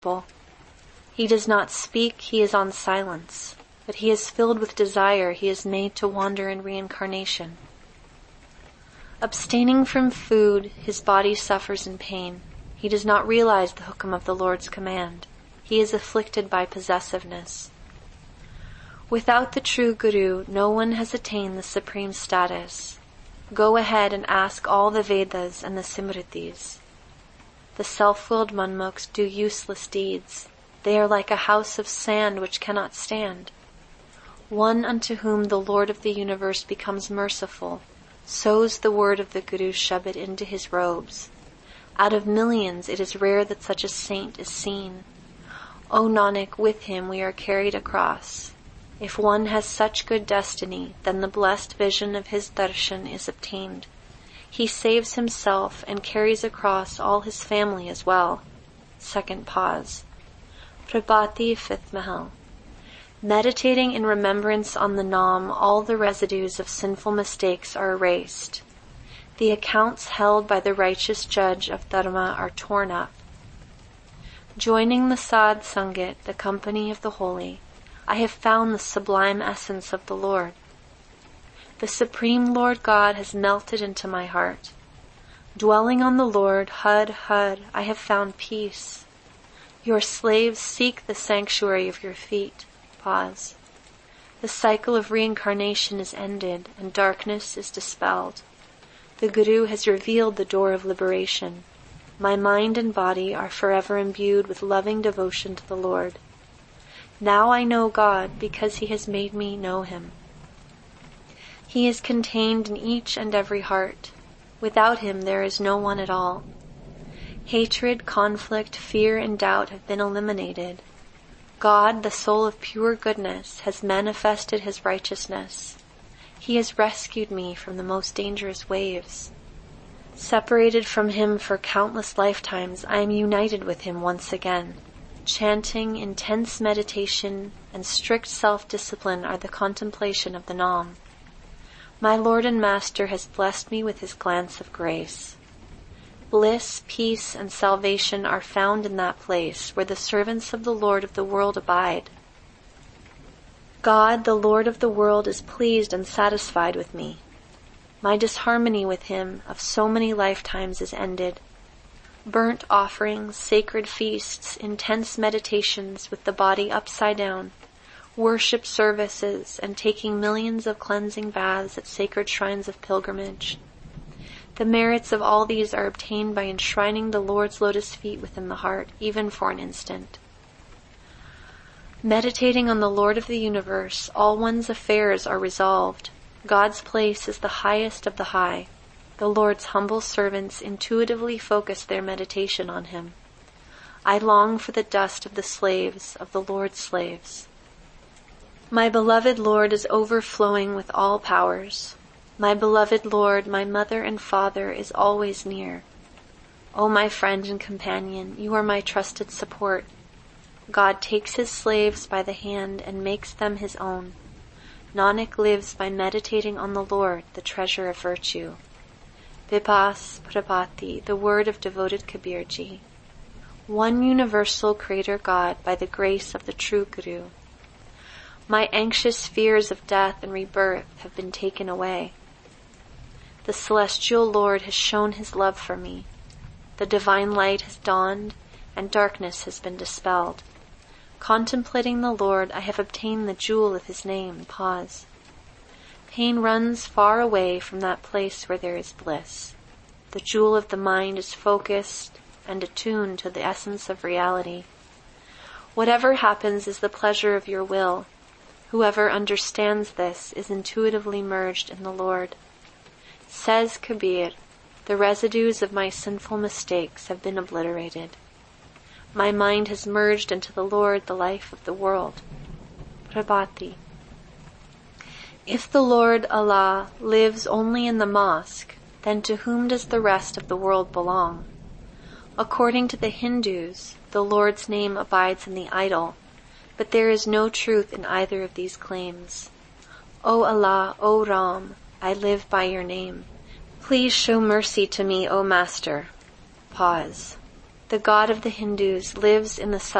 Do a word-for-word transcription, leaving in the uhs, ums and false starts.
people. He does not speak, he is on silence, but he is filled with desire, he is made to wander in reincarnation. Abstaining from food, his body suffers in pain. He does not realize the hukum of the Lord's command. He is afflicted by possessiveness. Without the true Guru, no one has attained the supreme status. Go ahead and ask all the Vedas and the Simritis. The self-willed Manmukhs do useless deeds. They are like a house of sand which cannot stand. One unto whom the Lord of the universe becomes merciful sows the word of the Guru Shabad into his robes. Out of millions it is rare that such a saint is seen. O Nanak, with him we are carried across. If one has such good destiny, then the blessed vision of his darshan is obtained. He saves himself and carries across all his family as well. Second pause. Prabhati, fifth Mahal. Meditating in remembrance on the Nam, all the residues of sinful mistakes are erased. The accounts held by the righteous judge of Dharma are torn up. Joining the Sadh Sangat, the company of the holy, I have found the sublime essence of the Lord. The Supreme Lord God has melted into my heart. Dwelling on the Lord, Hud, Hud, I have found peace. Your slaves seek the sanctuary of your feet. Pause. The cycle of reincarnation is ended and darkness is dispelled. The Guru has revealed the door of liberation. My mind and body are forever imbued with loving devotion to the Lord. Now I know God because He has made me know Him. He is contained in each and every heart. Without Him there is no one at all. Hatred, conflict, fear, and doubt have been eliminated. God, the soul of pure goodness, has manifested His righteousness. He has rescued me from the most dangerous waves. Separated from Him for countless lifetimes, I am united with Him once again. Chanting, intense meditation, and strict self-discipline are the contemplation of the Nam. My Lord and Master has blessed me with His glance of grace. Bliss, peace, and salvation are found in that place where the servants of the Lord of the world abide. God, the Lord of the world, is pleased and satisfied with me. My disharmony with Him of so many lifetimes is ended. Burnt offerings, sacred feasts, intense meditations with the body upside down, worship services, and taking millions of cleansing baths at sacred shrines of pilgrimage. The merits of all these are obtained by enshrining the Lord's lotus feet within the heart, even for an instant. Meditating on the Lord of the universe, all one's affairs are resolved. God's place is the highest of the high. The Lord's humble servants intuitively focus their meditation on Him. I long for the dust of the slaves, of the Lord's slaves. My beloved Lord is overflowing with all powers. My beloved Lord, my mother and father, is always near. O my friend and companion, you are my trusted support. God takes His slaves by the hand and makes them His own. Nanak lives by meditating on the Lord, the treasure of virtue. Vipas Prabhati, the word of devoted Kabirji. One universal Creator God by the grace of the true Guru. My anxious fears of death and rebirth have been taken away. The celestial Lord has shown His love for me. The divine light has dawned and darkness has been dispelled. Contemplating the Lord, I have obtained the jewel of His name. Pause. Pain runs far away from that place where there is bliss. The jewel of the mind is focused and attuned to the essence of reality. Whatever happens is the pleasure of your will. Whoever understands this is intuitively merged in the Lord. Says Kabir, the residues of my sinful mistakes have been obliterated. My mind has merged into the Lord, the life of the world. Prabhati. If the Lord Allah lives only in the mosque, then to whom does the rest of the world belong? According to the Hindus, the Lord's name abides in the idol, but there is no truth in either of these claims. O Allah, O Ram, I live by your name. Please show mercy to me, O Master. Pause. The God of the Hindus lives in the